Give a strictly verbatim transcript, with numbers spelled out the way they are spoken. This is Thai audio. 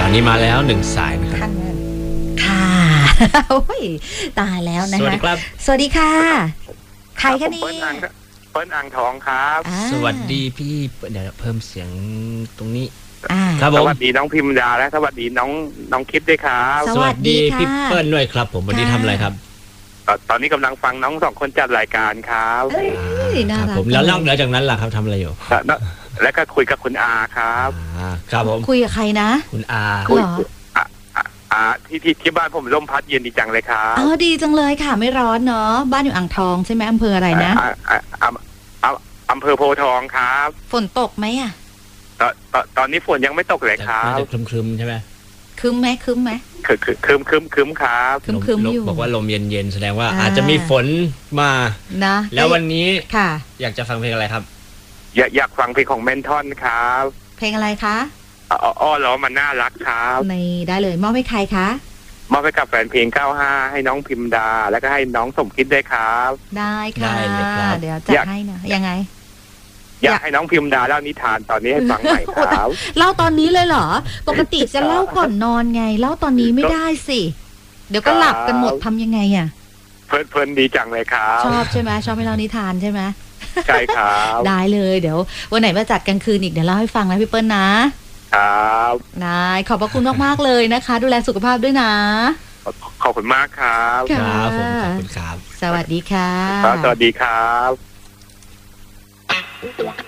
อนนี้มาแล้วหนึ่งสายนะครับค่ะโอ้ยตายแล้วนะคะสวัสดีครับสวัสดีค่ะใครคะนี่เปิ้ลอ่างเปิ้ลอ่างทองครับสวัสดีพี่เดี๋ยวเพิ่มเสียงตรงนี้ครับผมสวัสดีน้องพิมดาและสวัสดีน้องน้องคิดด้วยครับสวัสดีพี่เปิ้ลด้วยครับผมวันนี้ทำอะไรครับตอนนี้กำลังฟังน้องสองคนจัดรายการครับครับผมแล้วนอกเหนือจากนั้นล่ะครับทำอะไรอยู่แล้วก็คุยกับคุณอาครับครับผมคุยกับใครนะคุณอาคุยอ่าที่ที่ที่บ้านผมลมพัดเย็นดีจังเลยครับอ๋อดีจังเลยค่ะไม่ร้อนเนาะบ้านอยู่อ่างทองใช่ไหมอำเภออะไรนะอำเภอโพธิ์ทองครับฝนตกไหมอ่ะตอนตอนตอนนี้ฝนยังไม่ตกเลยครับครึมๆใช่ไหมครึ้มไหมครึ้มไหมคือคือครึ้มครึ้มครึ้มครับครึ้มครึ้มอยู่บอกว่าลมเย็นๆแสดงว่าอาจจะมีฝนมานะแล้ววันนี้ค่ะอยากจะฟังเพลงอะไรครับอยากอยากฟังเพลงของเมนทอนครับเพลงอะไรคะอ๋ออ๋อเหรอมันน่ารักครับในได้เลยมอบให้ใครคะมอบให้กับแฟนเพลงเก้าห้าให้น้องพิมดาแล้วก็ให้น้องสมคิดด้วยครับได้ค่ะเดี๋ยวจะให้นะยังไงอยากให้น้องพิมดาเล่านิทานตอนนี้ให้ฟังหน่อยครับเล่าตอนนี้เลยเหรอปกติจะเล่าก่อนนอนไงเล่าตอนนี้ไม่ได้สิเดี๋ยวก็หลับกันหมดทำยังไงอ่ะเพลินเพลินดีจังเลยครับชอบใช่ไหมชอบให้เล่านิทานใช่ไหมใช่ครับได้เลยเดี๋ยววันไหนมาจัดกลางคืนอีกเดี๋ยวเล่าให้ฟังนะพี่เปิ้ลนะครับได้ขอบพระคุณมากๆเลยนะคะดูแลสุขภาพด้วยนะขอบคุณมากครับครับผมขอบคุณครับสวัสดีค่ะสวัสดีครับ